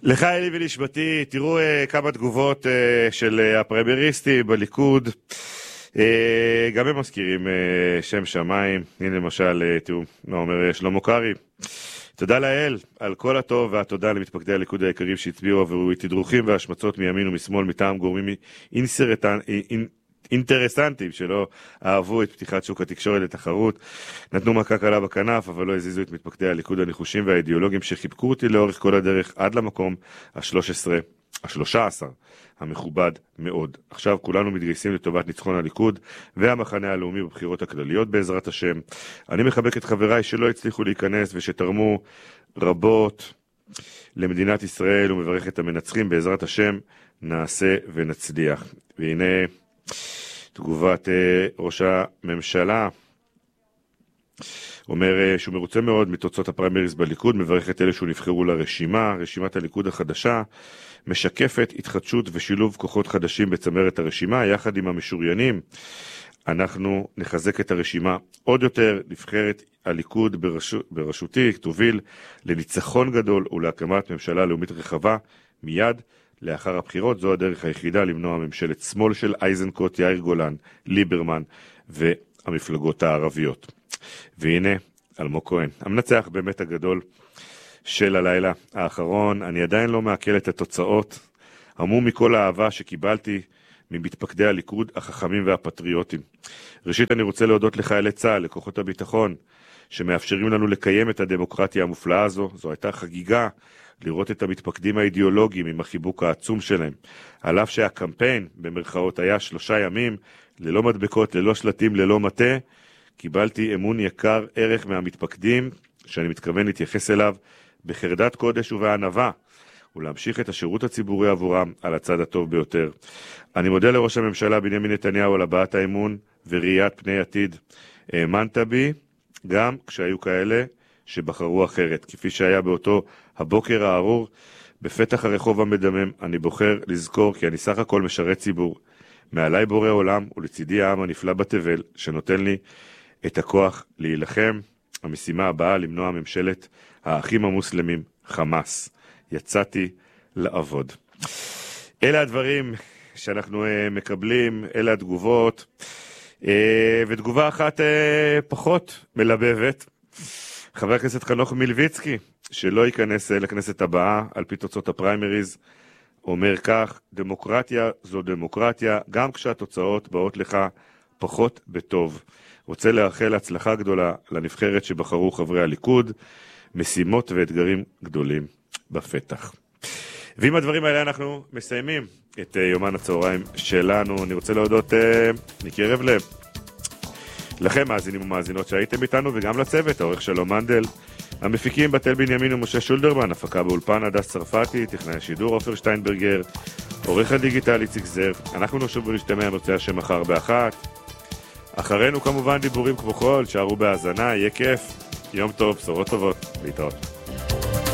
לך אלי ונשמתי, תראו כמה תגובות של הפריימריסטים בליכוד, גם הם מזכירים שם שמיים. הנה למשל, תראו, מה אומר שלמה קרעי: תודה לאל על כל הטוב והתודה למתפקדי הליכוד היקרים שהצביעו עבורו תדרוכים והשמצות מימין ומשמאל מטעם גורמים אינטרסנטים שלא אהבו את פתיחת שוק התקשורת לתחרות, נתנו מכה קלה בכנף אבל לא הזיזו את מתפקדי הליכוד הנחושים והאידיאולוגים שחיבקו אותי לאורך כל הדרך עד למקום ה-13 המכובד מאוד. עכשיו כולנו מתגייסים לטובת ניצחון הליכוד והמחנה הלאומי בבחירות הכלליות בעזרת השם. אני מחבק את חבריי שלא הצליחו להיכנס ושתרמו רבות למדינת ישראל ומברך את המנצחים. בעזרת השם נעשה ונצליח. והנה תגובת ראש הממשלה, אומר שהוא מרוצה מאוד מתוצאות הפריימריז בליכוד, מברך את אלה שהוא נבחרו לרשימה. רשימת הליכוד החדשה משקפת התחדשות ושילוב כוחות חדשים בצמרת הרשימה. יחד עם המשוריינים אנחנו נחזק את הרשימה עוד יותר. נבחרת הליכוד בראשותי תוביל לניצחון גדול ולהקמת ממשלה לאומית רחבה מיד לאחר הבחירות. זו הדרך היחידה למנוע ממשלת שמאל של אייזנקוט, יאיר גולן, ליברמן והמפלגות הערביות. והנה אלמוג כהן, המנצח באמת הגדול של הלילה האחרון. אני עדיין לא מעכל את התוצאות, המום מכל האהבה שקיבלתי ממתפקדי הליכוד החכמים והפטריוטים. ראשית אני רוצה להודות לחיילי צה"ל, לכוחות הביטחון, שמאפשרים לנו לקיים את הדמוקרטיה המופלאה הזו. זו הייתה חגיגה לראות את המתפקדים האידיאולוגיים עם החיבוק העצום שלהם. על אף שהקמפיין במרכאות היה 3 ימים, ללא מדבקות, ללא שלטים, ללא מטה, קיבלתי אמון יקר ערך מהמתפקדים, שאני מתכוון להתייחס אליו בחרדת קודש ובענווה, ולהמשיך את השירות הציבורי עבורם על הצד הטוב ביותר. אני מודה לראש הממשלה בנימין נתניהו על הבעת האמון וראיית פני עתיד. האמנת בי גם כשהיו כאלה שבחרו אחרת, כפי שהיה באותו הבוקר הארור בפתח הרחוב המדמם. אני בוחר לזכור כי אני סך הכל משרת ציבור. מעליי בורא עולם ולצידי העם הנפלא בתבל שנותן לי את הכוח להילחם. המשימה הבאה למנוע ממשלת האחים המוסלמים חמאס. יצאתי לעבוד. אלה הדברים שאנחנו מקבלים, אלה התגובות, ותגובה אחת פחות מלבבת. חבר הכנסת חנוך מלביצקי, שלא ייכנס לכנסת הבאה על פי תוצאות הפריימריז, אומר כך: דמוקרטיה זו דמוקרטיה, גם כשהתוצאות באות לך פחות בטוב. רוצה לאחל הצלחה גדולה לנבחרת שבחרו חברי הליכוד, משימות ואתגרים גדולים בפתח. ועם הדברים האלה אנחנו מסיימים את יומן הצהריים שלנו. אני רוצה להודות מקרב לב לכם מאזינים ומאזינות שהייתם איתנו, וגם לצוות, העורך שלום מנדל, המפיקים בתל בנימין ומשה שולדרמן, הפקה באולפן הדס צרפתי, טכנאי השידור עופר שטיינברגר, עורך הדיגיטל איציק זר. אנחנו נשוב ונשתמע מוצאי השם מחר ב13:00. אחרינו כמובן דיבורים כמו כל, שערו בהאזנה, יהיה כיף, יום טוב, בשורות טובות, להתראות.